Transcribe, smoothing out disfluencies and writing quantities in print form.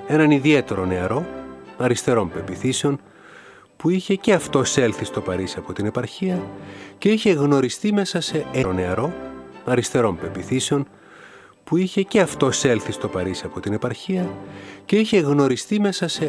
έναν ιδιαίτερο νεαρό, αριστερών πεποιθήσεων, που είχε και αυτός έλθει στο Παρίσι από την επαρχία και είχε γνωριστεί μέσα σε ένα νεαρό, αριστερών πεποιθήσεων, που είχε και αυτός έλθει στο Παρίσι από την επαρχία και είχε γνωριστεί μέσα σε